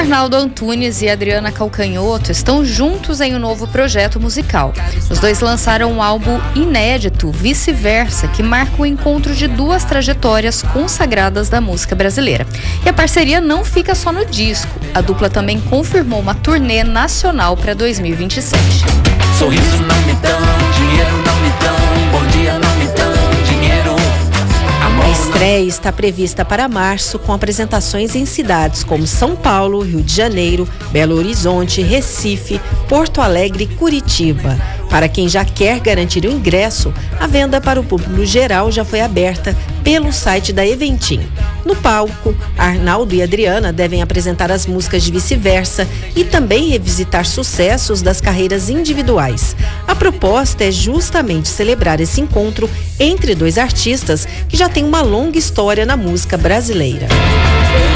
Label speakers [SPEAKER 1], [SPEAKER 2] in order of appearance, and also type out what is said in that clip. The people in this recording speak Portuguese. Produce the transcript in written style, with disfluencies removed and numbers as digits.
[SPEAKER 1] Arnaldo Antunes e Adriana Calcanhoto estão juntos em um novo projeto musical. Os dois lançaram um álbum inédito, Vice-Versa, que marca o encontro de duas trajetórias consagradas da música brasileira. E a parceria não fica só no disco. A dupla também confirmou uma turnê nacional para 2027.
[SPEAKER 2] Sorriso não me dão, dinheiro não me dão, bom dia não me dão, dinheiro.
[SPEAKER 3] A estreia está prevista para março, com apresentações em cidades como São Paulo, Rio de Janeiro, Belo Horizonte, Recife, Porto Alegre e Curitiba. Para quem já quer garantir o ingresso, a venda para o público geral já foi aberta pelo site da Eventim. No palco, Arnaldo e Adriana devem apresentar as músicas de Vice-Versa e também revisitar sucessos das carreiras individuais. A proposta é justamente celebrar esse encontro entre dois artistas que já têm uma longa história na música brasileira.